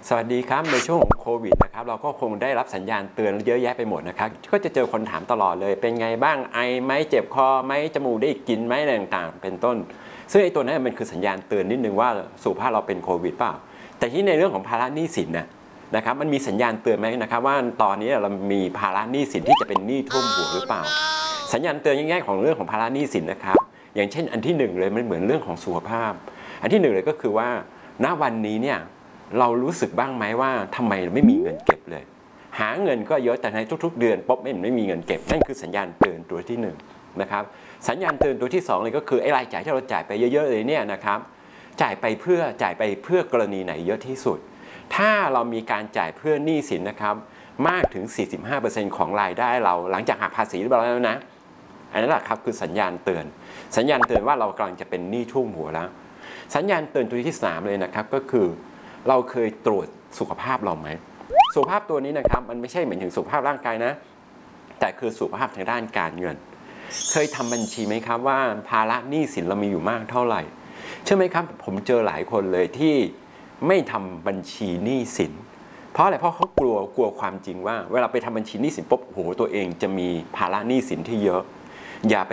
สวัสดีครับในช่วงของโควิดนะครับเราก็คงได้รับสัญญาณเตือนเยอะแยะไปหมดนะครับก็จะเจอคนถามตลอดเลยเป็นไงบ้างไอไหมเจ็บคอไหมจมูกได้กลิ่นไหมอะไรต่างๆเป็นต้นซึ่งไอ้ตัวนั้นมันคือสัญญาณเตือนนิดนึงว่าสุขภาพเราเป็นโควิดเปล่าแต่ที่ในเรื่องของภาระหนี้สินนะครับมันมีสัญญาณเตือนไหมนะครับว่าตอนนี้เรามีภาระหนี้สินที่จะเป็นหนี้ท่วมหัวหรือเปล่าสัญญาณเตือนง่ายๆของเรื่องของภาระหนี้สินนะครับอย่างเช่นอันที่หนึ่งเลยมันเหมือนเรื่องของสุขภาพอันที่หนึ่งเลยก็คือว่าณวันนี้เนี่ยเรารู้สึกบ้างไหมว่าทำไมไม่มีเงินเก็บเลยหาเงินก็เยอะแต่ในทุกๆเดือนป๊บไม่มีเงินเก็บนั่นคือสัญญาณเตือนตัวที่1นะครับสัญญาณเตือนตัวที่2เลยก็คือไอ้รายจ่ายที่เราจ่ายไปเยอะๆเลยเนี่ยนะครับจ่ายไปเพื่อกรณีไหนเยอะที่สุดถ้าเรามีการจ่ายเพื่อหนี้สินนะครับมากถึง 45% ของรายได้เราหลังจากหักภาษีเรียบร้อยแล้วนะอันนั้นแหละครับคือสัญญาณเตือนว่าเรากำลังจะเป็นหนี้ท่วมหัวแล้วสัญญาณเตือนตัวที่3เลยนะครับก็คือเราเคยตรวจสุขภาพเราไหมสุขภาพตัวนี้นะครับมันไม่ใช่เหมือนถึงสุขภาพร่างกายนะแต่คือสุขภาพทางด้านการเงินเคยทำบัญชีไหมครับว่าภาระหนี้สินเรามีอยู่มากเท่าไหร่เชื่อไหมครับผมเจอหลายคนเลยที่ไม่ทำบัญชีหนี้สินเพราะอะไรเพราะเขากลัวความจริงว่าเวลาไปทำบัญชีหนี้สินปุ๊บโหตัวเองจะมีภาระหนี้สินที่เยอะอย่าไป